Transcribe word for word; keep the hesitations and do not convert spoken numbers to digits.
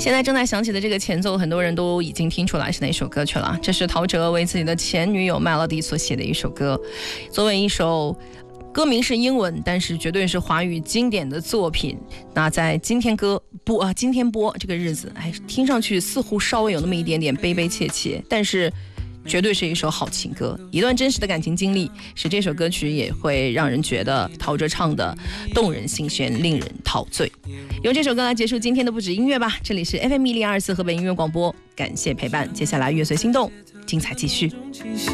现在正在响起的这个前奏，很多人都已经听出来是哪首歌曲了。这是陶喆为自己的前女友 Melody 所写的一首歌，作为一首歌名是英文，但是绝对是华语经典的作品。那在今天歌播啊，今天播这个日子，哎，听上去似乎稍微有那么一点点悲悲切切，但是绝对是一首好情歌。一段真实的感情经历，使这首歌曲也会让人觉得陶喆唱的动人心弦，令人陶醉。用这首歌来结束今天的不止音乐吧。这里是 F M 一零二四河北音乐广播，感谢陪伴。接下来乐随心动，精彩继续。